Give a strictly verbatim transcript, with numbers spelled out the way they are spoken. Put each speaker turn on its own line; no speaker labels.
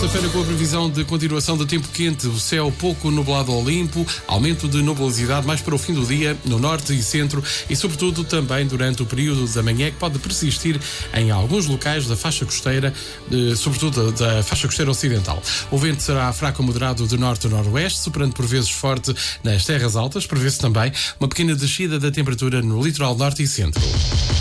Quarta-feira com a previsão de continuação do tempo quente, o céu pouco nublado ou limpo, aumento de nubosidade mais para o fim do dia no norte e centro e sobretudo também durante o período da manhã que pode persistir em alguns locais da faixa costeira, sobretudo da faixa costeira ocidental. O vento será fraco a moderado de norte a noroeste, soprando por vezes forte nas terras altas, prevê-se também uma pequena descida da temperatura no litoral norte e centro.